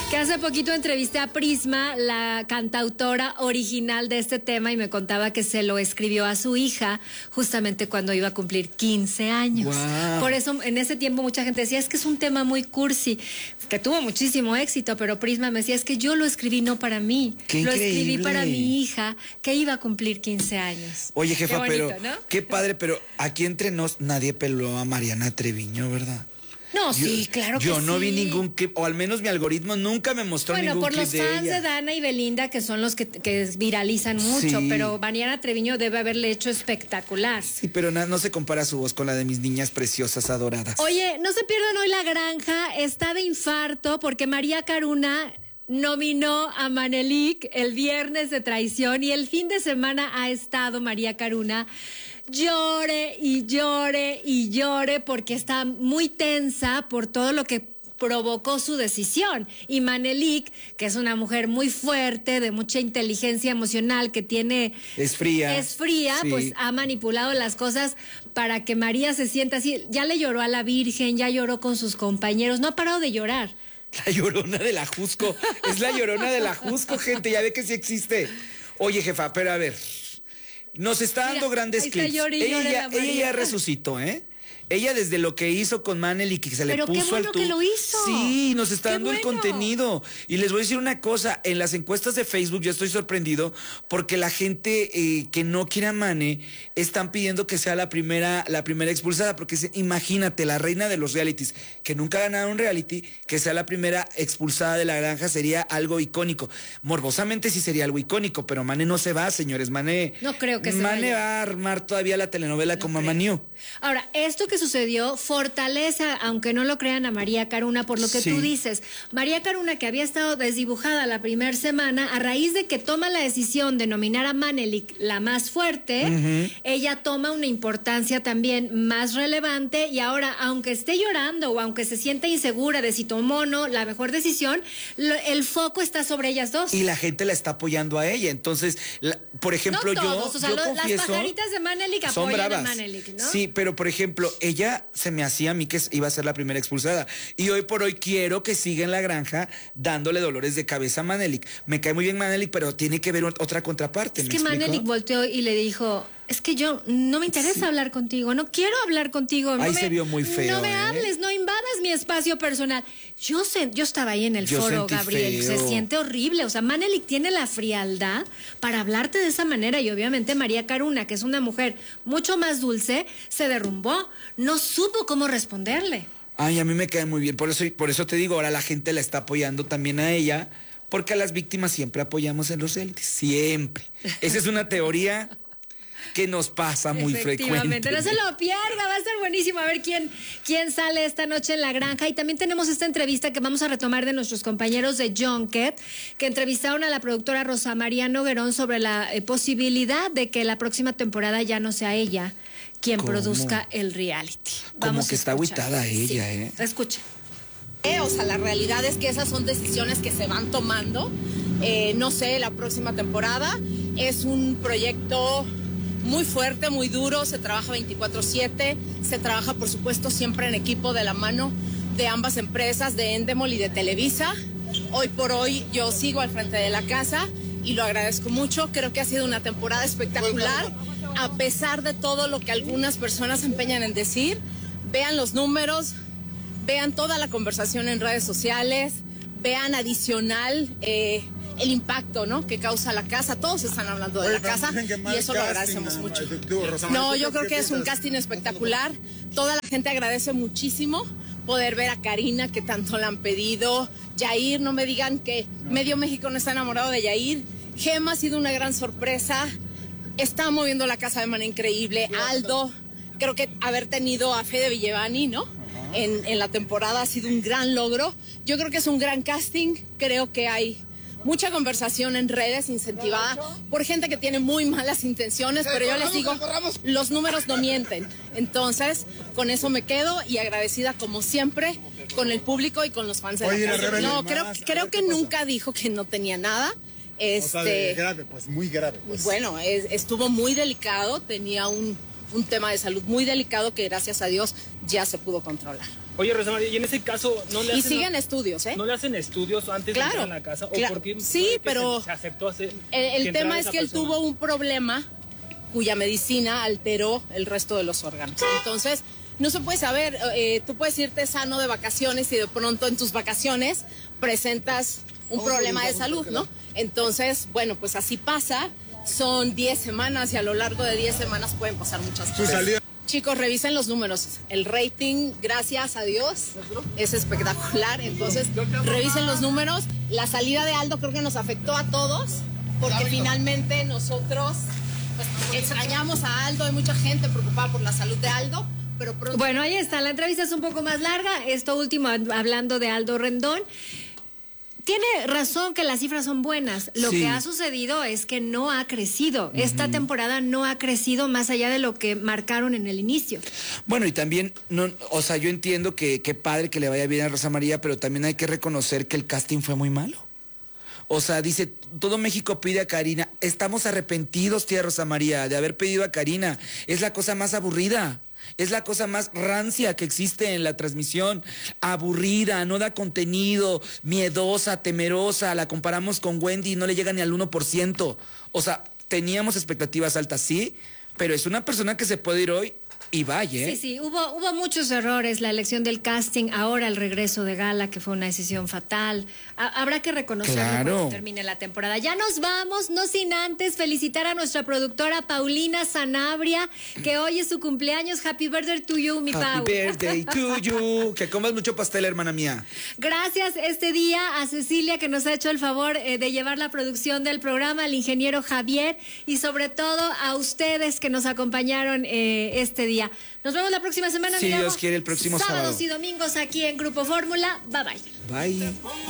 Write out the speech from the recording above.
Que hace poquito entrevisté a Prisma, la cantautora original de este tema, y me contaba que se lo escribió a su hija justamente cuando iba a cumplir 15 años. Wow. Por eso en ese tiempo mucha gente decía, es que es un tema muy cursi, que tuvo muchísimo éxito, pero Prisma me decía, es que yo lo escribí no para mí, ¡Qué lo increíble! escribí para mi hija que iba a cumplir 15 años. Oye, jefa, Qué bonito, pero ¿no? qué padre, pero aquí entre nos nadie peló a Mariana Treviño, ¿verdad? No, sí, claro que sí. Yo no vi ningún clip, o al menos mi algoritmo nunca me mostró ningún por clip los de fans ella. de Dana y Belinda, que son los que viralizan mucho, Sí. pero Mariana Treviño debe haberle hecho espectacular. Sí, pero no se compara su voz con la de mis niñas preciosas adoradas. Oye, no se pierdan hoy La Granja, está de infarto porque María Caruna nominó a Manelik el viernes de traición y el fin de semana ha estado María Caruna llore y llore y llore porque está muy tensa por todo lo que provocó su decisión. Y Manelik, que es una mujer muy fuerte, de mucha inteligencia emocional, que tiene... Es fría. Sí. Pues ha manipulado las cosas para que María se sienta así. Ya le lloró a la Virgen, ya lloró con sus compañeros, no ha parado de llorar. La Llorona de la Jusco. Es la Llorona de la Jusco, gente. Ya ve que sí existe. Oye, jefa, pero a ver. Nos está dando grandes ahí está, clips. llore y llore la Ella María. ya resucitó, ¿eh? Ella desde lo que hizo con Manelik y que se le Pero puso qué bueno al que lo hizo. Sí, nos está Qué dando el bueno. contenido. Y les voy a decir una cosa, en las encuestas de Facebook yo estoy sorprendido porque la gente que no quiere a Mane están pidiendo que sea la primera expulsada, porque imagínate, la reina de los realities, que nunca ha ganado un reality, que sea la primera expulsada de La Granja sería algo icónico. Morbosamente sí sería algo icónico, pero Mane no se va, señores. Mane No creo que se Mane vaya. va a armar todavía la telenovela con Mamá New. Ahora, esto que sucedió fortalece, aunque no lo crean, a María Caruna por lo que Sí. tú dices. María Caruna, que había estado desdibujada la primera semana, a raíz de que toma la decisión de nominar a Manelik la más fuerte, ella toma una importancia también más relevante y ahora, aunque esté llorando o aunque se sienta insegura de si tomó o no la mejor decisión, el foco está sobre ellas dos. Y la gente la está apoyando a ella. Entonces, por ejemplo, no todos, yo, o sea, yo las confieso, pajaritas de Manelik son apoyan a bravas. Manelik, ¿no? Sí, pero por ejemplo, ella se me hacía a mí que iba a ser la primera expulsada. Y hoy por hoy quiero que siga en La Granja dándole dolores de cabeza a Manelik. Me cae muy bien Manelik, pero tiene que ver otra contraparte. Es ¿me que explico? Manelik volteó y le dijo, es que yo no me interesa hablar contigo, no quiero hablar contigo. Ahí no se vio muy feo, No me ¿eh? hables, no invadas mi espacio personal. Yo estaba ahí en el Yo foro, sentí Gabriel, feo. se siente horrible. O sea, Manelik tiene la frialdad para hablarte de esa manera y obviamente María Caruna, que es una mujer mucho más dulce, se derrumbó, no supo cómo responderle. Ay, a mí me cae muy bien. Por eso te digo, ahora la gente la está apoyando también a ella, porque a las víctimas siempre apoyamos en los realities. Siempre. Esa es una teoría que nos pasa muy Efectivamente, frecuente. no se lo pierda, va a estar buenísimo a ver quién sale esta noche en La Granja. Y también tenemos esta entrevista que vamos a retomar de nuestros compañeros de Junket, que entrevistaron a la productora Rosa María Noguerón sobre la posibilidad de que la próxima temporada ya no sea ella quien ¿Cómo? produzca el reality. Como que está agüitada ella, Sí. ¿eh? Escucha. O sea, la realidad es que esas son decisiones que se van tomando. No sé, la próxima temporada es un proyecto muy fuerte, muy duro, se trabaja 24/7, se trabaja por supuesto siempre en equipo de la mano de ambas empresas, de Endemol y de Televisa. Hoy por hoy yo sigo al frente de la casa y lo agradezco mucho, creo que ha sido una temporada espectacular, a pesar de todo lo que algunas personas se empeñan en decir. Vean los números, vean toda la conversación en redes sociales, vean adicional el impacto, ¿no?, que causa la casa. Todos están hablando de la casa y eso lo agradecemos mucho. No, yo creo que es un casting espectacular. Toda la gente agradece muchísimo poder ver a Karina, que tanto la han pedido. Yair, no me digan que medio México no está enamorado de Yair. Gema ha sido una gran sorpresa. Está moviendo la casa de manera increíble. Aldo, creo que haber tenido a Fede Villevani, ¿no?, en la temporada ha sido un gran logro. Yo creo que es un gran casting. Creo que hay mucha conversación en redes incentivada por gente que tiene muy malas intenciones, pero yo les digo, los números no mienten. Entonces, con eso me quedo y agradecida como siempre con el público y con los fans de la casa. No, creo que nunca dijo que no tenía nada. O sea, grave, pues muy grave. Pues. Bueno, estuvo muy delicado, tenía un tema de salud muy delicado que gracias a Dios ya se pudo controlar. Oye, Rosa María, y en ese caso no le hacen... Y siguen estudios, ¿eh? ¿No le hacen estudios antes de entrar en la casa? ¿O por qué sí, pero se aceptó hacer... El tema es que él tuvo un problema cuya medicina alteró el resto de los órganos. Entonces, no se puede saber, tú puedes irte sano de vacaciones y de pronto en tus vacaciones presentas un problema de salud, ¿no? Entonces, bueno, pues así pasa. Son 10 semanas y a lo largo de 10 semanas pueden pasar muchas cosas. Chicos, revisen los números. El rating, gracias a Dios, es espectacular. Entonces, revisen los números. La salida de Aldo creo que nos afectó a todos, porque finalmente nosotros pues, extrañamos a Aldo. Hay mucha gente preocupada por la salud de Aldo. Pero pronto... Bueno, ahí está. La entrevista es un poco más larga. Esto último hablando de Aldo Rendón. Tiene razón que las cifras son buenas. Lo que ha sucedido es que no ha crecido. Esta temporada no ha crecido más allá de lo que marcaron en el inicio. Bueno, y también, o sea, yo entiendo que qué padre que le vaya bien a Rosa María, pero también hay que reconocer que el casting fue muy malo. O sea, dice, todo México pide a Karina. Estamos arrepentidos, tía Rosa María, de haber pedido a Karina. Es la cosa más aburrida. Es la cosa más rancia que existe en la transmisión. Aburrida, no da contenido, miedosa, temerosa. La comparamos con Wendy y no le llega ni al 1%. O sea, teníamos expectativas altas, sí, pero es una persona que se puede ir hoy y vaya. Sí, hubo muchos errores. La elección del casting, ahora el regreso de Gala, que fue una decisión fatal. Habrá que reconocerlo cuando termine la temporada. Ya nos vamos, no sin antes felicitar a nuestra productora Paulina Sanabria, que hoy es su cumpleaños. Happy birthday to you, mi Pau. Happy birthday to you. Que comas mucho pastel, hermana mía. Gracias este día a Cecilia, que nos ha hecho el favor de llevar la producción del programa, al ingeniero Javier y sobre todo a ustedes que nos acompañaron este día. Nos vemos la próxima semana. Si Dios quiere, el próximo sábado. Sábados y domingos aquí en Grupo Fórmula. Bye bye. Bye.